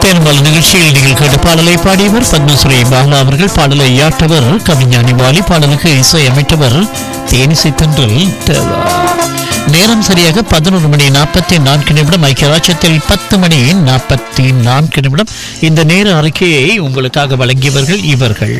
தேர்தல் நிகழ்ச்சியில் நீங்கள் கேட்ட பாடலை பாடியவர் பத்மஸ்ரீ பாலா அவர்கள். பாடலை இயாற்றவர் கவிஞானி வாலி. பாடலுக்கு இசை அமைத்தவர் தேனிசை தென்றல் தேவா. நேரம் சரியாக 11 மணி 44 நிமிடம். ஐக்கிய ராஜ்யத்தில் 10 மணி 44 நிமிடம். இந்த நேர அறிக்கையை உங்களுக்காக வழங்கியவர்கள் இவர்கள்.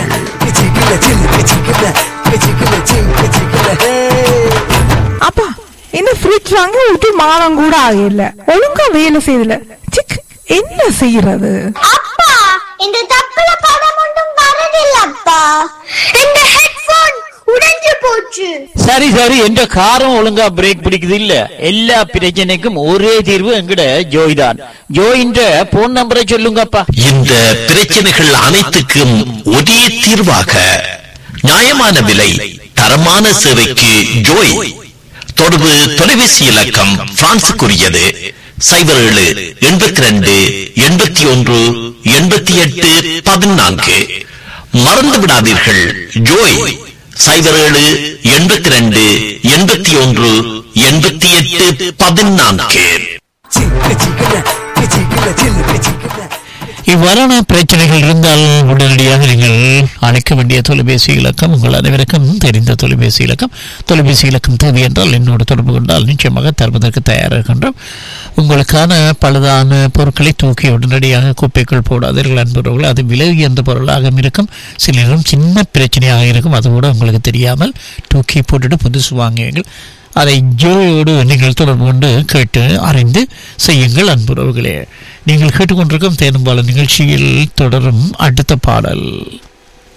அப்பா என்ன ஃப்ரிட்ஜ் வாங்கி விட்டு மாதம் கூட ஆகல, ஒழுங்கா வேலை செய்யல. சிக் என்ன செய்யறது? அப்பா இந்த தப்புல படம் ஒன்றும் வரதில்லப்பா. இந்த ஹெட்போன் உடைஞ்சு போச்சு. சரி சரி, என்ற காரம் ஒழுங்கா பிரேக் பிடிக்குது இல்ல. எல்லா பிரச்சனைக்கும் ஒரே தீர்வு எங்கட ஜோய் தான். ஜோயின்ற போன் நம்பரை சொல்லுங்கப்பா. இந்த பிரச்சனைகள் அனைத்துக்கும் ஒரே தீர்வாக நியாயமான விலை தரமான சேவைக்கு ஜோய். தொடர்பு தொலைபேசி இலக்கம் பிரான்சுக்குரியது 0782818814. மறந்து விடாதீர்கள், ஜோய் 0782818814. இவ்வாறான பிரச்சனைகள் இருந்தால் உடனடியாக நீங்கள் அழைக்க வேண்டிய தொலைபேசி இலக்கம் உங்கள் அனைவருக்கும் தெரிந்த தொலைபேசி இலக்கம். தொலைபேசி இலக்கம் தேவை என்றால் என்னோடு தொடர்பு கொண்டால் நிச்சயமாக தருவதற்கு தயாராக இருக்கின்றோம். உங்களுக்கான பழுதான பொருட்களை தூக்கி உடனடியாக குப்பைக்குள் போடாதீர்கள் அன்புறவர்கள். அது விலை என்ற பொருளாக இருக்கும். சில நேரம் சின்ன பிரச்சனையாக இருக்கும், அது கூட உங்களுக்கு தெரியாமல் தூக்கி போட்டுட்டு புதுசு வாங்குவீர்கள். அதை ஜோயோடு நீங்கள் தொடர்பு கொண்டு கேட்டு அறிந்து செய்யுங்கள் அன்புறவுகளே. நீங்கள் கேட்டுக்கொண்டிருக்கும் தேனும்பால நிகழ்ச்சியில் தொடரும் அடுத்த பாடல்.